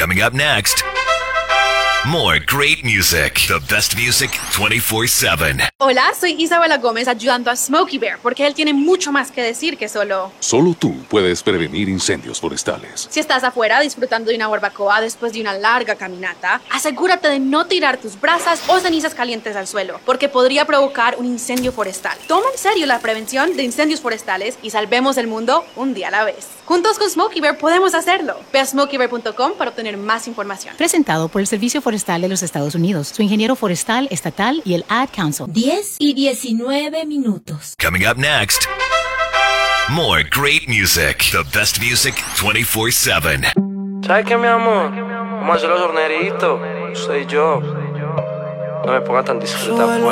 Coming up next, more great music. The best music 24/7. Hola, soy Isabela Gómez ayudando a Smokey Bear porque él tiene mucho más que decir que solo... Solo tú puedes prevenir incendios forestales. Si estás afuera disfrutando de una barbacoa después de una larga caminata, asegúrate de no tirar tus brasas o cenizas calientes al suelo, porque podría provocar un incendio forestal. Toma en serio la prevención de incendios forestales y salvemos el mundo un día a la vez. Juntos con Smokey Bear podemos hacerlo. Ve a smokeybear.com para obtener más información. Presentado por el Servicio Forestal de los Estados Unidos, su ingeniero forestal estatal y el Ad Council. 10:19. Coming up next, more great music. The best music 24/7. ¿Sabes qué, mi amor? Vamos a hacer los horneritos. Soy yo. No me pongas tan disfrutado.